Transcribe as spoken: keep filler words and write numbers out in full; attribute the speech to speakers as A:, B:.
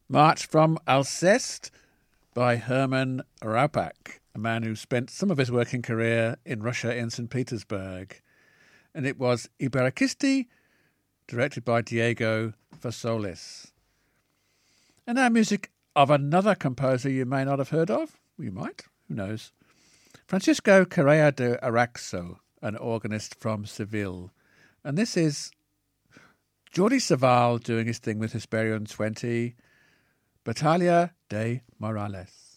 A: March from Alceste by Herman Raupak, a man who spent some of his working career in Russia in Saint Petersburg. And it was Iberakisti, directed by Diego Fasolis. And now music of another composer you may not have heard of. You might, who knows. Francisco Correa de Araxo, an organist from Seville. And this is Jordi Savall doing his thing with Hesperion twenty, Battaglia de Morales.